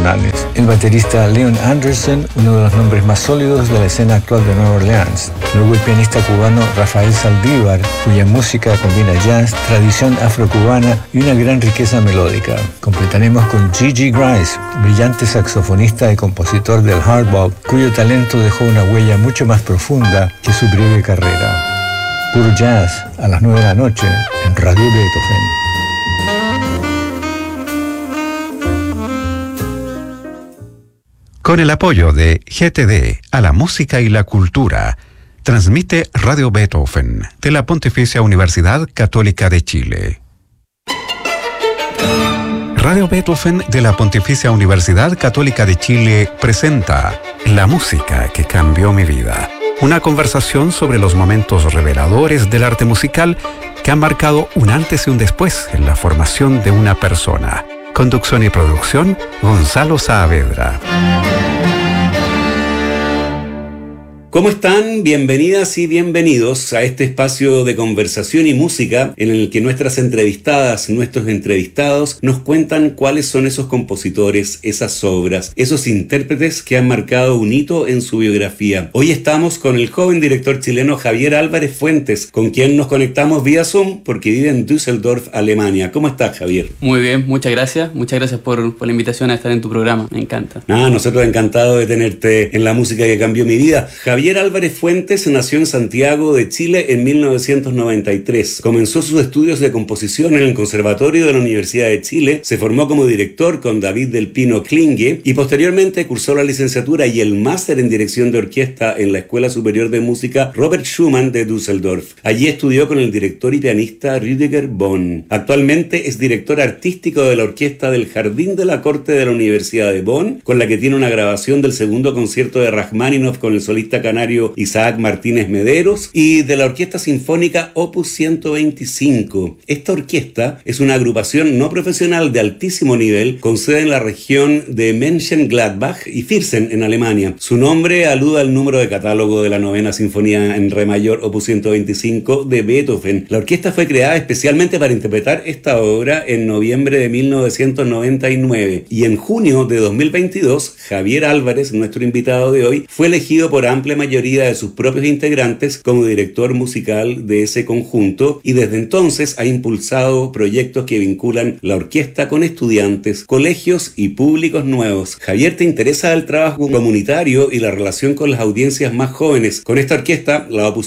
personales. El baterista Leon Anderson, uno de los nombres más sólidos de la escena actual de Nueva Orleans. Luego el pianista cubano Rafael Saldívar, cuya música combina jazz, tradición afrocubana y una gran riqueza melódica. Completaremos con Gigi Grice, brillante saxofonista y compositor del hard bop, cuyo talento dejó una huella mucho más profunda que su breve carrera. Puro jazz a las 9 de la noche en Radio Beethoven. Con el apoyo de GTD a la música y la cultura, transmite Radio Beethoven de la Pontificia Universidad Católica de Chile. Radio Beethoven de la Pontificia Universidad Católica de Chile presenta La música que cambió mi vida. Una conversación sobre los momentos reveladores del arte musical que han marcado un antes y un después en la formación de una persona. Conducción y producción, Gonzalo Saavedra. ¿Cómo están? Bienvenidas y bienvenidos a este espacio de conversación y música en el que nuestras entrevistadas, nuestros entrevistados nos cuentan cuáles son esos compositores, esas obras, esos intérpretes que han marcado un hito en su biografía. Hoy estamos con el joven director chileno Javier Álvarez Fuentes, con quien nos conectamos vía Zoom porque vive en Düsseldorf, Alemania. ¿Cómo estás, Javier? Muy bien, muchas gracias por la invitación a estar en tu programa, me encanta. Nosotros encantados de tenerte en La música que cambió mi vida. Javier Álvarez Fuentes nació en Santiago de Chile en 1993. Comenzó sus estudios de composición en el Conservatorio de la Universidad de Chile, se formó como director con David del Pino Klinge y posteriormente cursó la licenciatura y el máster en dirección de orquesta en la Escuela Superior de Música Robert Schumann de Düsseldorf. Allí estudió con el director y pianista Rüdiger Bonn. Actualmente es director artístico de la Orquesta del Jardín de la Corte de la Universidad de Bonn, con la que tiene una grabación del segundo concierto de Rachmaninoff con el solista canario Isaac Martínez Mederos y de la Orquesta Sinfónica Opus 125. Esta orquesta es una agrupación no profesional de altísimo nivel con sede en la región de Mönchengladbach y Viersen en Alemania. Su nombre alude al número de catálogo de la novena Sinfonía en Re mayor Opus 125 de Beethoven. La orquesta fue creada especialmente para interpretar esta obra en noviembre de 1999 y en junio de 2022 Javier Álvarez, nuestro invitado de hoy, fue elegido por amplia mayoría de sus propios integrantes como director musical de ese conjunto y desde entonces ha impulsado proyectos que vinculan la orquesta con estudiantes, colegios y públicos nuevos. Javier, ¿te interesa el trabajo comunitario y la relación con las audiencias más jóvenes? Con esta orquesta, la Opus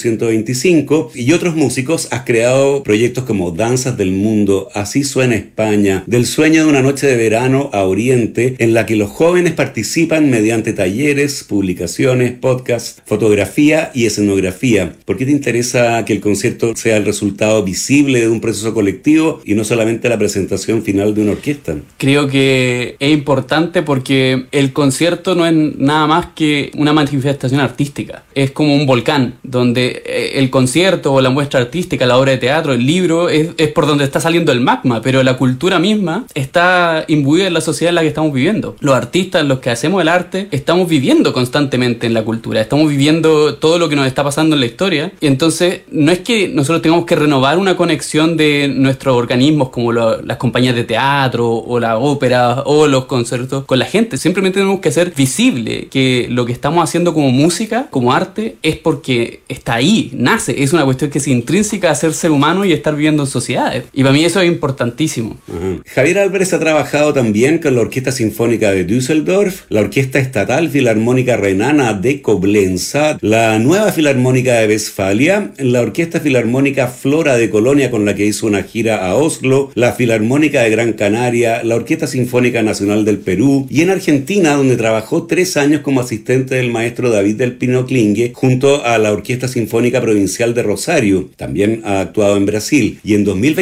125 y otros músicos has creado proyectos como Danzas del Mundo, Así suena España, Del sueño de una noche de verano a Oriente, en la que los jóvenes participan mediante talleres, publicaciones, podcasts, fotografía y escenografía. ¿Por qué te interesa que el concierto sea el resultado visible de un proceso colectivo y no solamente la presentación final de una orquesta? Creo que es importante porque el concierto no es nada más que una manifestación artística. Es como un volcán, donde el concierto o la muestra artística, la obra de teatro, el libro, es por donde está saliendo el magma, pero la cultura misma está imbuida en la sociedad en la que estamos viviendo. Los artistas, los que hacemos el arte, estamos viviendo constantemente en la cultura, estamos viviendo todo lo que nos está pasando en la historia, y entonces no es que nosotros tengamos que renovar una conexión de nuestros organismos como las compañías de teatro o la ópera o los conciertos con la gente. Simplemente tenemos que hacer visible que lo que estamos haciendo como música, como arte, es porque está ahí, nace, es una cuestión que es intrínseca a ser ser humano y estar viviendo en sociedades, y para mí eso es importantísimo. Javier Álvarez ha trabajado también con la Orquesta Sinfónica de Düsseldorf, la Orquesta Estatal Filarmónica Renana de Coblenza, la Nueva Filarmónica de Westfalia, la Orquesta Filarmónica Flora de Colonia con la que hizo una gira a Oslo, la Filarmónica de Gran Canaria, la Orquesta Sinfónica Nacional del Perú y en Argentina, donde trabajó 3 años como asistente del maestro David del Pino Klinge junto a la Orquesta Sinfónica Provincial de Rosario. También ha actuado en Brasil y en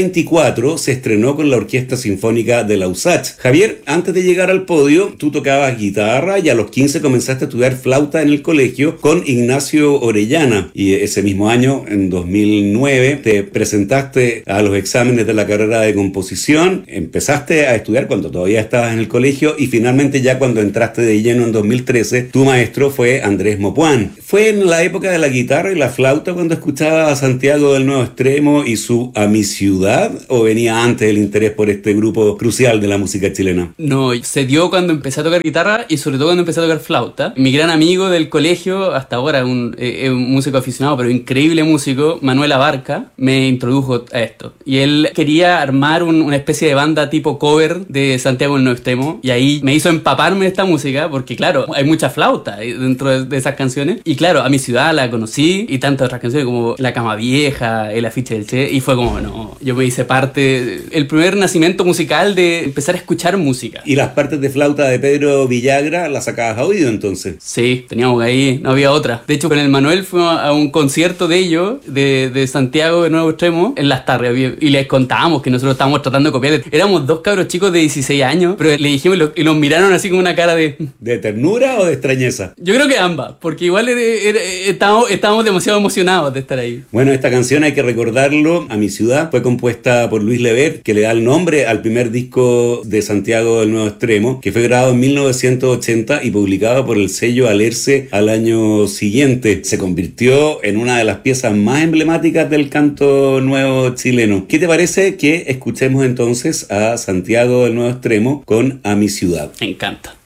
2024 se estrenó con la Orquesta Sinfónica de Lausach. Javier, antes de llegar al podio, tú tocabas guitarra y a los 15 comenzaste a estudiar flauta en el colegio con Ignacio Orellana y ese mismo año, en 2009, te presentaste a los exámenes de la carrera de composición, empezaste a estudiar cuando todavía estabas en el colegio y finalmente ya cuando entraste de lleno en 2013, tu maestro fue Andrés Mopuán. ¿Fue en la época de la guitarra y la flauta cuando escuchaba a Santiago del Nuevo Extremo y su A Mi Ciudad? ¿O venía antes el interés por este grupo crucial de la música chilena? No, se dio cuando empecé a tocar guitarra y sobre todo cuando empecé a tocar flauta. Mi gran amigo del colegio, hasta ahora un músico aficionado, pero increíble músico, Manuel Abarca, me introdujo a esto. Y él quería armar una especie de banda tipo cover de Santiago del Nuevo Extremo, y ahí me hizo empaparme de esta música, porque claro, hay mucha flauta dentro de esas canciones. Y claro, A Mi Ciudad la conocí, y tantas otras canciones como La Cama Vieja, El Afiche del Che, y fue como, no, yo me hice parte, el primer nacimiento musical de empezar a escuchar música. ¿Y las partes de flauta de Pedro Villagra las sacabas a oído entonces? Sí, teníamos ahí, no había otra. De hecho, con el Manuel fuimos a un concierto de ellos, de Santiago de Nuevo Extremo, en Las Tardes, y les contábamos que nosotros estábamos tratando de copiar. Éramos dos cabros chicos de 16 años, pero le dijimos y nos miraron así con una cara de... ¿De ternura o de extrañeza? Yo creo que ambas, porque igual estábamos demasiado emocionados de estar ahí. Bueno, esta canción hay que recordarlo, A Mi Ciudad, fue compuesta por Luis Lever, que le da el nombre al primer disco de Santiago del Nuevo Extremo, que fue grabado en 1980 y publicado por el sello Alerce al año siguiente. Se convirtió en una de las piezas más emblemáticas del canto nuevo chileno. ¿Qué te parece que escuchemos entonces a Santiago del Nuevo Extremo con A Mi Ciudad? Me encanta.